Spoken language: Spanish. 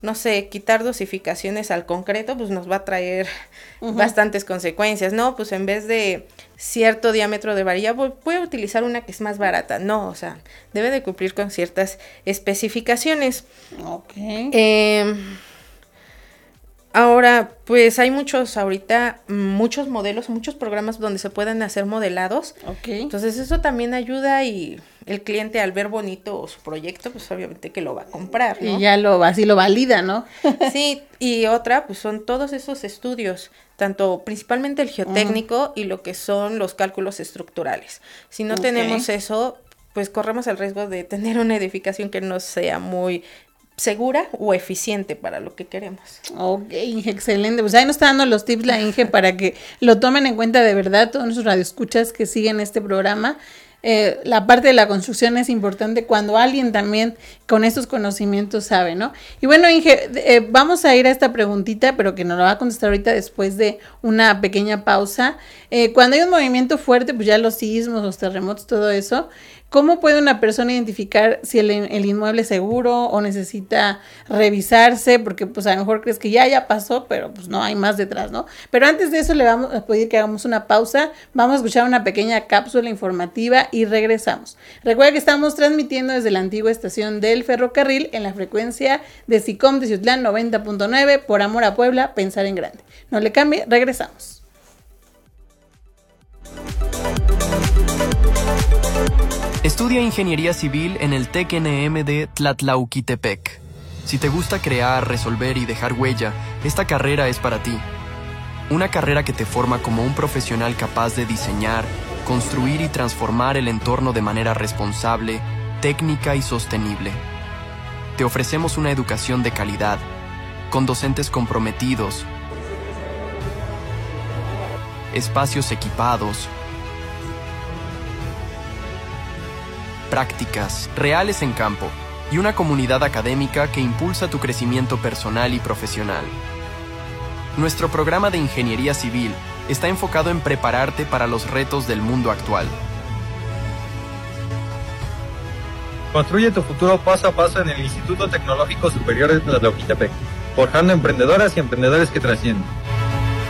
no sé, quitar dosificaciones al concreto, pues nos va a traer bastantes consecuencias, ¿no? Pues en vez de cierto diámetro de varilla, voy a utilizar una que es más barata. No, o sea, debe de cumplir con ciertas especificaciones. Ok. Ahora, pues hay muchos modelos, muchos programas donde se pueden hacer modelados. Ok. Entonces eso también ayuda y el cliente al ver bonito su proyecto, pues obviamente que lo va a comprar, ¿no? Y ya así lo valida, ¿no? Sí, y otra, pues son todos esos estudios, tanto principalmente el geotécnico y lo que son los cálculos estructurales. Si no tenemos eso, pues corremos el riesgo de tener una edificación que no sea muy segura o eficiente para lo que queremos. Ok, excelente. Pues ahí nos está dando los tips la Inge para que lo tomen en cuenta de verdad todos nuestros radioescuchas que siguen este programa. La parte de la construcción es importante cuando alguien también con estos conocimientos sabe, ¿no? Y bueno, Inge, vamos a ir a esta preguntita, pero que nos la va a contestar ahorita después de una pequeña pausa. Cuando hay un movimiento fuerte, pues ya los sismos, los terremotos, todo eso, ¿cómo puede una persona identificar si el inmueble es seguro o necesita revisarse? Porque pues a lo mejor crees que ya pasó, pero pues no hay más detrás, ¿no? Pero antes de eso le vamos a pedir que hagamos una pausa, vamos a escuchar una pequeña cápsula informativa y regresamos. Recuerda que estamos transmitiendo desde la antigua estación del ferrocarril en la frecuencia de SICOM de Ciutlán 90.9, por amor a Puebla, pensar en grande. No le cambie, regresamos. Estudia Ingeniería Civil en el TEC-NM de Tlatlauquitepec. Si te gusta crear, resolver y dejar huella, esta carrera es para ti. Una carrera que te forma como un profesional capaz de diseñar, construir y transformar el entorno de manera responsable, técnica y sostenible. Te ofrecemos una educación de calidad, con docentes comprometidos, espacios equipados, prácticas reales en campo y una comunidad académica que impulsa tu crecimiento personal y profesional. Nuestro programa de Ingeniería Civil está enfocado en prepararte para los retos del mundo actual. Construye tu futuro paso a paso en el Instituto Tecnológico Superior de Tlatlauquitepec, forjando emprendedoras y emprendedores que trascienden.